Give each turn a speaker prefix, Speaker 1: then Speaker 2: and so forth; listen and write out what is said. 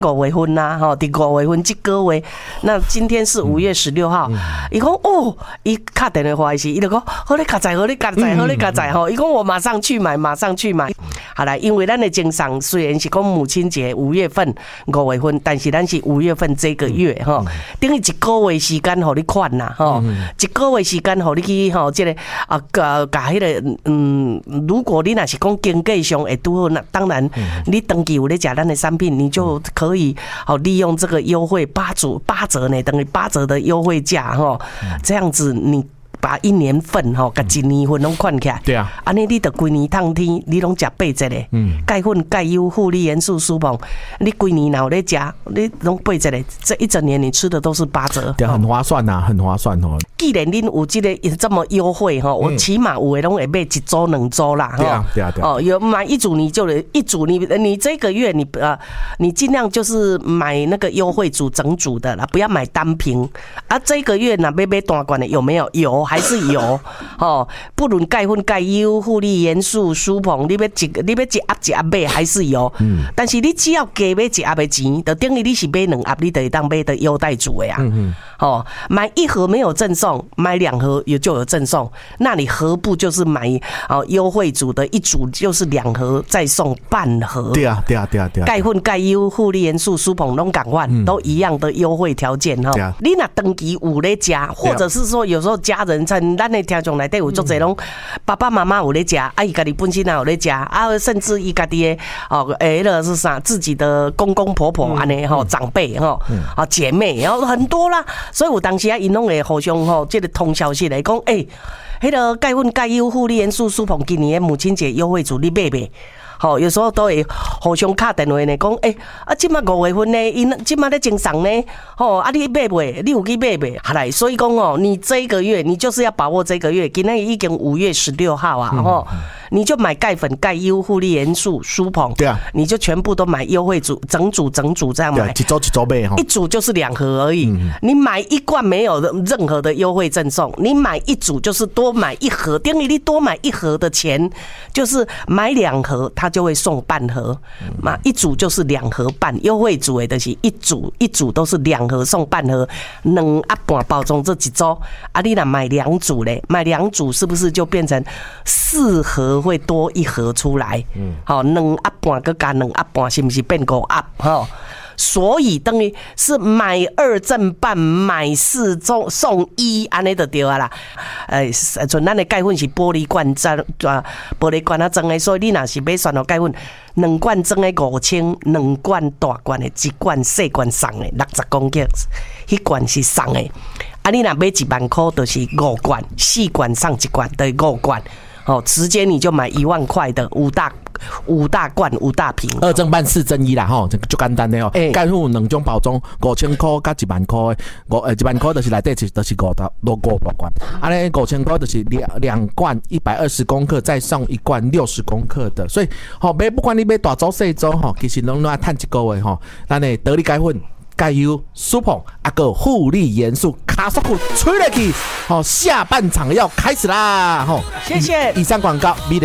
Speaker 1: 5月份啦，吼，第5月份这个月，那今天是5月16号，伊讲哦，伊打电话是，伊就讲好咧，加载，好咧，加载，好咧，加载吼，伊讲我马上去买，马上去买。好啦，因为咱的经商虽然是讲母亲节5月份、5月份，但是咱是5月份这个月吼，等于一个月时间互你款啦吼，一个月时间互你去吼，这个甲迄个如果你若是讲经济上会拄好，那当然你登记有咧食咱的产品，你就可以利用这个优惠8折呢，等于8折的优惠价哈，这样子你把1年份哈，甲1年份拢款起来，
Speaker 2: 对啊，
Speaker 1: 安尼你得规年烫天，你拢食8折嘞，钙粉、钙优、护理元素、舒膨，你规年哪有咧食，你拢8折嘞，这一整年你吃的都是8折，
Speaker 2: 对，很划算呐，很划算哦。
Speaker 1: 既然恁有这个这么优惠哈，我起码有的拢会买1周2周啦，
Speaker 2: 对啊，对啊，对啊。
Speaker 1: 哦，有买一组你就一组你这个月你尽量就是买那个优惠组整组的啦，不要买单瓶啊。这个月那买大罐的有没有？有还是有哦？不论钙粉、钙优、护理元素、舒膨，你要一盒买还是有。但是你只要加买一盒的钱，就等于你是买2盒，你就会当买的优待组的呀。哦，买1盒没有赠送，买2盒就有赠送，那你何不就是买优惠组的1组就是2盒再送半盒？
Speaker 2: 对啊，对啊，对啊，对啊。
Speaker 1: 钙粉、钙优、护理元素、舒膨拢同款，都一样的优惠条件哈。你若登记有咧食，或者是说有时候家人趁咱的听众内底有足侪拢爸爸妈妈有咧食，伊家己本身也有咧食，甚至伊家己的迄个是啥，自己的公公婆婆安尼吼，长辈吼，姐妹，然后很多啦。所以有当时因拢会互相这个通消息来讲，迄个钙粉、钙优、护理元素、舒膨，今年的母亲节优惠组你买袂？好，有时候都会互相打电话呢，讲即马5月份呢，因即马咧经商呢，你买袂？你有去买袂？好来，所以讲你这一个月，你就是要把握这个月，今天已经5月16号啊，你就买钙粉、钙优、护理元素、舒膨，对啊，你就全部都买优惠组，整组这样买，
Speaker 2: 一周买哈，
Speaker 1: 一组就是2盒而已。你买1罐没有任何的优惠赠送，你买1组就是多买1盒，等于你多买1盒的钱，就是买2盒，它就会送半盒嘛，1组就是2盒半，优惠组的就是一组都是2盒送半盒，2盒半包装这1周啊，你若买2组嘞，买2组是不是就变成4盒？会多1盒出来，好，2盒半再加2盒半，是不是变5盒？哈，所以等于是买2赠半，买4送1，安尼就对啊啦。像咱的钙粉是玻璃罐玻璃罐装的，所以你若是买选到钙粉，2罐装的5000，2罐大罐的，1罐小罐送的60公克，迄罐是送的。啊，你若买1万块，就是5罐，4罐送1罐，就是5罐。直接你就买1万块的5大罐5大瓶
Speaker 2: ，2赠半4赠1啦吼，就简单的哦。钙粉2种包装5000块加1万块，1万块就是内底就是5大罐，安尼5000块就是2罐120公克，再送1罐60公克的，所以买不管你买大组小组其实拢要趁1个月咱的得力钙粉。钙优、舒膨个护理元素，卡索库吹了去，下半场要开始啦！
Speaker 1: 谢谢。
Speaker 2: 以上广告。